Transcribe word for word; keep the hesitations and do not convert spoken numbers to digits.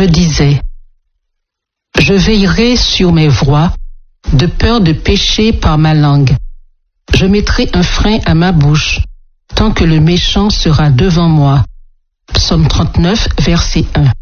Je disais, je veillerai sur mes voies, de peur de pécher par ma langue. Je mettrai un frein à ma bouche, tant que le méchant sera devant moi. Psaume trente-neuf, verset un.